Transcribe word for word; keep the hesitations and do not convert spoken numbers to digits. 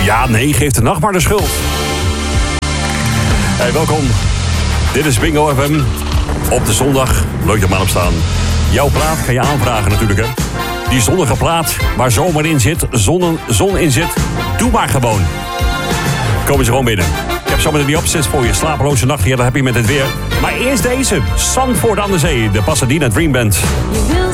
Ja, nee, geef de nacht maar de schuld. Hey, welkom. Dit is Bingo F M. Op de zondag. Leuk dat maar op staan. Jouw plaat kan je aanvragen natuurlijk, hè. Die zonnige plaat waar zomer in zit, zon, zon in zit. Doe maar gewoon. Komen ze gewoon binnen. Ik heb zometeen die opzet voor je. Slapeloze nacht, ja, dat heb je met het weer. Maar eerst deze. Zandvoort aan de Zee. De Pasadena Dream Band.